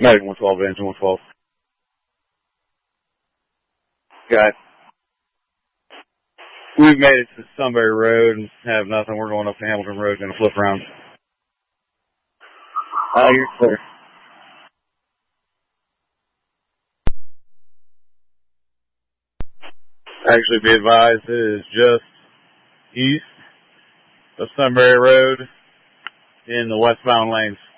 Medic 112, engine 112. Got it. We've made it to Sunbury Road and have nothing. We're going up to Hamilton Road, going to flip around. You're clear. Actually, be advised, it is just east of Sunbury Road in the westbound lanes.